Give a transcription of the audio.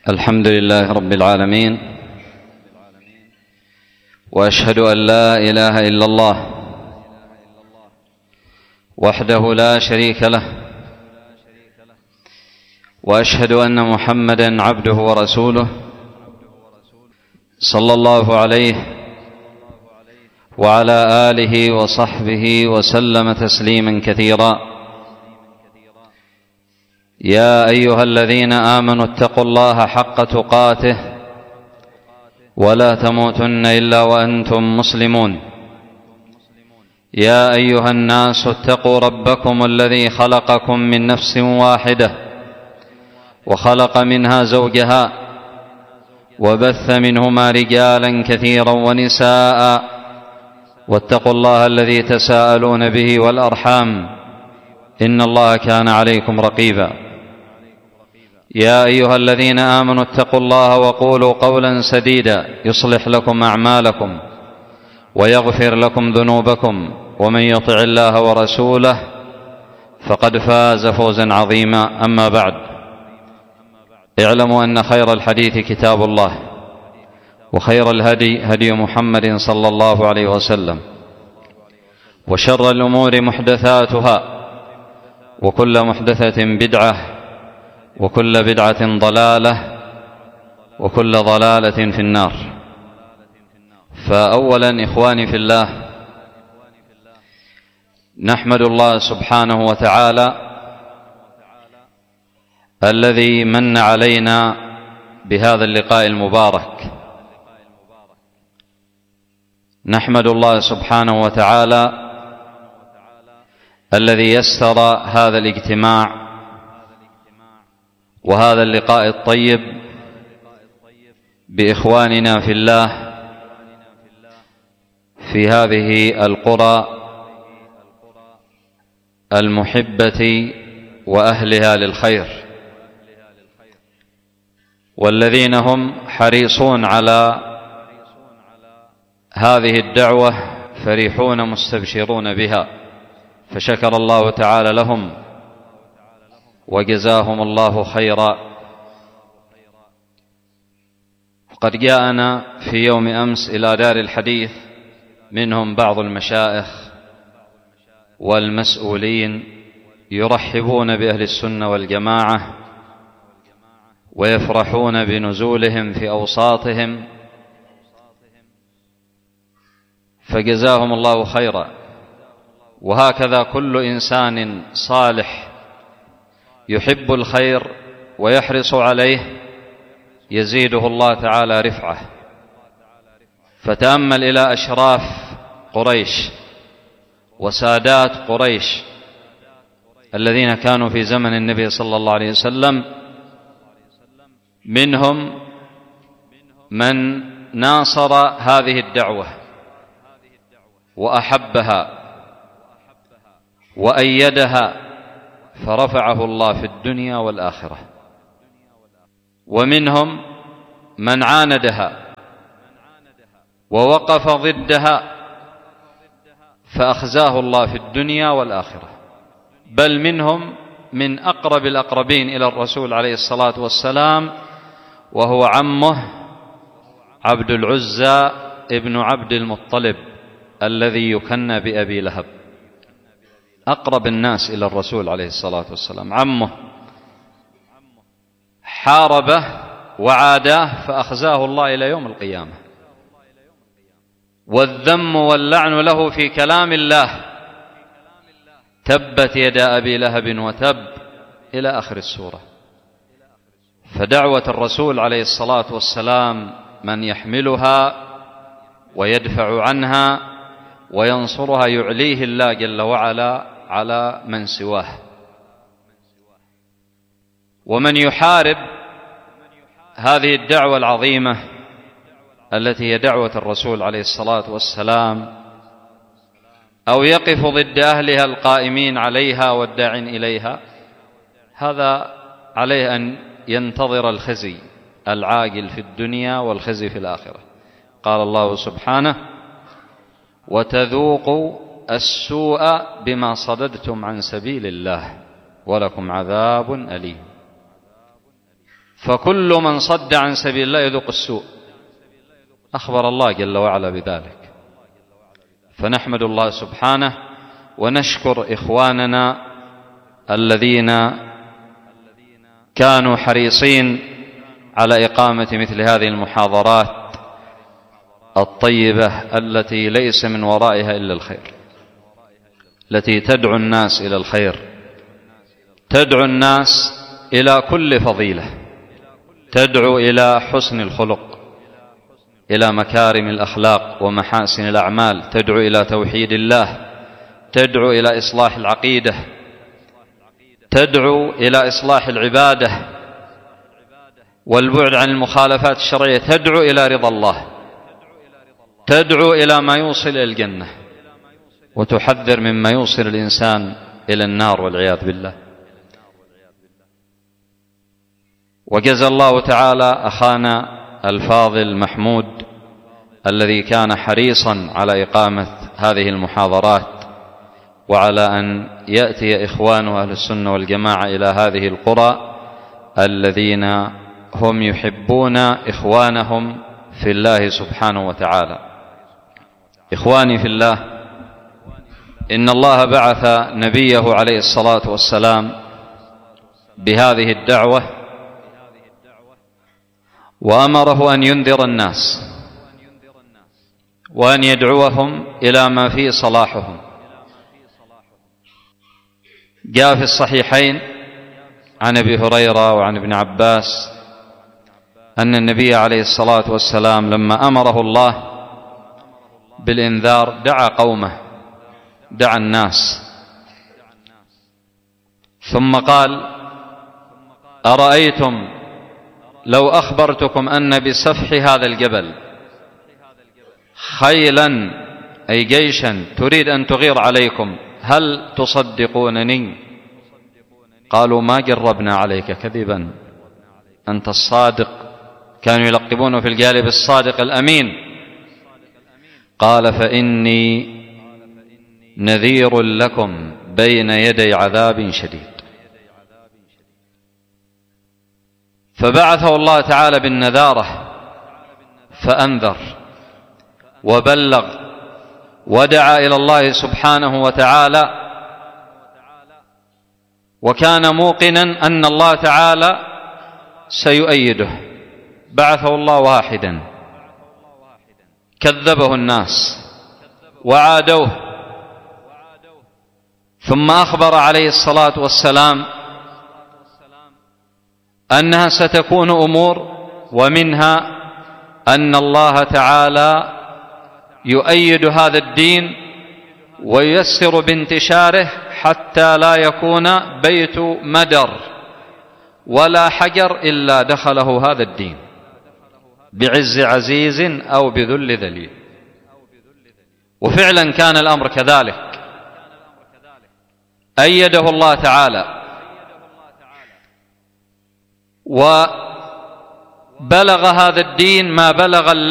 الحمد لله رب العالمين، وأشهد أن لا إله إلا الله وحده لا شريك له، وأشهد أن محمدًا عبده ورسوله صلى الله عليه وعلى آله وصحبه وسلم تسليمًا كثيرًا. يا أيها الذين آمنوا اتقوا الله حق تقاته ولا تموتن إلا وأنتم مسلمون. يا أيها الناس اتقوا ربكم الذي خلقكم من نفس واحدة وخلق منها زوجها وبث منهما رجالا كثيرا ونساء، واتقوا الله الذي تساءلون به والأرحام إن الله كان عليكم رقيبا. يا أيها الذين آمنوا اتقوا الله وقولوا قولا سديدا يصلح لكم أعمالكم ويغفر لكم ذنوبكم، ومن يطع الله ورسوله فقد فاز فوزا عظيما. أما بعد، اعلموا أن خير الحديث كتاب الله، وخير الهدي هدي محمد صلى الله عليه وسلم، وشر الأمور محدثاتها، وكل محدثة بدعة، وكل بدعة ضلالة، وكل ضلالة في النار. فأولا إخواني في الله، نحمد الله سبحانه وتعالى الذي من علينا بهذا اللقاء المبارك. نحمد الله سبحانه وتعالى الذي يسر هذا الاجتماع وهذا اللقاء الطيب بإخواننا في الله في هذه القرى المحبة وأهلها للخير، والذين هم حريصون على هذه الدعوة فرحون مستبشرون بها، فشكر الله تعالى لهم وجزاهم الله خيرا. وقد جاءنا في يوم أمس إلى دار الحديث منهم بعض المشائخ والمسؤولين يرحبون بأهل السنة والجماعة ويفرحون بنزولهم في أوساطهم، فجزاهم الله خيرا. وهكذا كل إنسان صالح يحب الخير ويحرص عليه يزيده الله تعالى رفعة. فتأمل إلى أشراف قريش وسادات قريش الذين كانوا في زمن النبي صلى الله عليه وسلم، منهم من ناصر هذه الدعوة وأحبها وأيدها فرفعه الله في الدنيا والآخرة، ومنهم من عاندها ووقف ضدها فأخزاه الله في الدنيا والآخرة. بل منهم من أقرب الأقربين إلى الرسول عليه الصلاة والسلام، وهو عمه عبد العزى ابن عبد المطلب الذي يكنى بأبي لهب، أقرب الناس إلى الرسول عليه الصلاة والسلام عمه، حاربه وعاداه فأخزاه الله إلى يوم القيامة. والذم واللعن له في كلام الله: تبت يدا أبي لهب وتب، إلى آخر السورة. فدعوة الرسول عليه الصلاة والسلام من يحملها ويدفع عنها وينصرها يعليه الله جل وعلا على من سواه. ومن يحارب هذه الدعوة العظيمة التي هي دعوة الرسول عليه الصلاة والسلام، أو يقف ضد أهلها القائمين عليها والداعين إليها، هذا عليه أن ينتظر الخزي العاجل في الدنيا والخزي في الآخرة. قال الله سبحانه: وتذوقوا السوء بما صددتم عن سبيل الله ولكم عذاب أليم. فكل من صد عن سبيل الله يذوق السوء، أخبر الله جل وعلا بذلك. فنحمد الله سبحانه ونشكر إخواننا الذين كانوا حريصين على إقامة مثل هذه المحاضرات الطيبة التي ليس من ورائها إلا الخير، التي تدعو الناس إلى الخير، تدعو الناس إلى كل فضيلة، تدعو إلى حسن الخلق، إلى مكارم الأخلاق ومحاسن الأعمال، تدعو إلى توحيد الله، تدعو إلى إصلاح العقيدة، تدعو إلى إصلاح العبادة والبعد عن المخالفات الشرعية، تدعو إلى رضا الله، تدعو إلى ما يوصل إلى الجنة، وتحذر مما يوصل الإنسان إلى النار والعياذ بالله. وجزى الله تعالى أخانا الفاضل محمود الذي كان حريصا على إقامة هذه المحاضرات وعلى أن يأتي إخوان أهل السنة والجماعة إلى هذه القرى الذين هم يحبون إخوانهم في الله سبحانه وتعالى. إخواني في الله، إن الله بعث نبيه عليه الصلاة والسلام بهذه الدعوة وأمره أن ينذر الناس وأن يدعوهم إلى ما فيه صلاحهم. جاء في الصحيحين عن أبي هريرة وعن ابن عباس أن النبي عليه الصلاة والسلام لما أمره الله بالإنذار دعا قومه، دعا الناس، ثم قال: أرأيتم لو أخبرتكم أن بسفح هذا الجبل خيلا أي جيشا تريد أن تغير عليكم هل تصدقونني؟ قالوا: ما جربنا عليك كذبا، أنت الصادق. كانوا يلقبونه في الجالب الصادق الأمين. قال: فإني نذير لكم بين يدي عذاب شديد. فبعثه الله تعالى بالنذارة فأنذر وبلغ ودعا إلى الله سبحانه وتعالى، وكان موقنا أن الله تعالى سيؤيده. بعثه الله واحدا، كذبه الناس وعادوه، ثم أخبر عليه الصلاة والسلام أنها ستكون أمور، ومنها أن الله تعالى يؤيد هذا الدين وييسر بانتشاره حتى لا يكون بيت مدر ولا حجر إلا دخله هذا الدين بعز عزيز أو بذل ذليل. وفعلا كان الأمر كذلك، أيده الله تعالى وبلغ هذا الدين ما بلغ